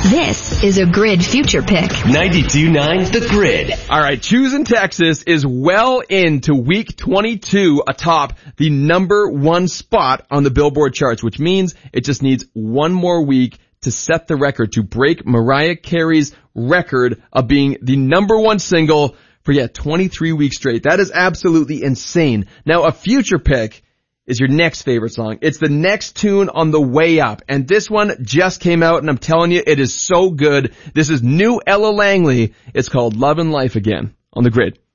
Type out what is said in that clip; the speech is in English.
This is a Grid Future Pick. 92.9 The Grid. All right, Choosing Texas is well into week 22 atop the number 1 spot on the Billboard charts, which means it just needs one more week to set the record, to break Mariah Carey's record of being the number 1 single for 23 weeks straight. That is absolutely insane. Now, a future pick is your next favorite song. It's the next tune on the way up. And this one just came out, and I'm telling you, it is so good. This is new Ella Langley. It's called Love and Life Again on The Grid.